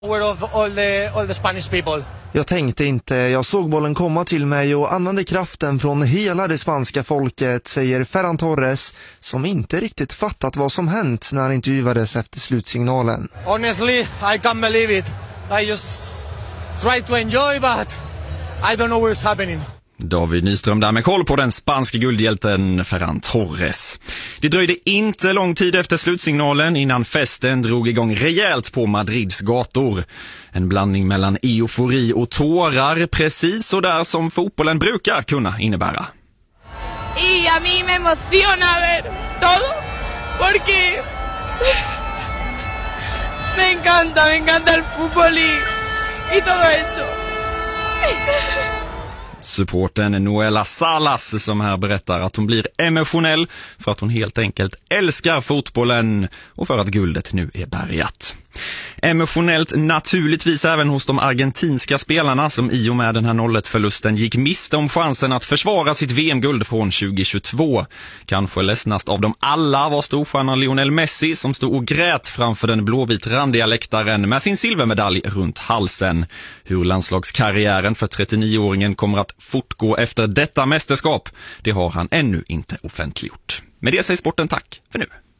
Of all the Spanish people. Jag tänkte inte, jag såg bollen komma till mig och använde kraften från hela det spanska folket, säger Ferran Torres, som inte riktigt fattat vad som hänt när han intervjuades efter slutsignalen. Honestly, I can't believe it. I just try to enjoy, but I don't know what's happening. David Nyström där med koll på den spanska guldhjälten Ferran Torres. Det dröjde inte lång tid efter slutsignalen innan festen drog igång rejält på Madrids gator. En blandning mellan eufori och tårar, precis så där som fotbollen brukar kunna innebära. Y a mí me emociona ver todo porque me encanta el fútbol y todo eso. Supporten Noela Salas som här berättar att hon blir emotionell för att hon helt enkelt älskar fotbollen och för att guldet nu är bärgat. Emotionellt naturligtvis även hos de argentinska spelarna som i och med den här 0-1-förlusten gick miste om chansen att försvara sitt VM-guld från 2022. Kanske ledsnast av dem alla var storstjärnan Lionel Messi som stod och grät framför den blåvit-randiga läktaren med sin silvermedalj runt halsen. Hur landslagskarriären för 39-åringen kommer att fortgå efter detta mästerskap, det har han ännu inte offentliggjort. Med det säger sporten tack för nu.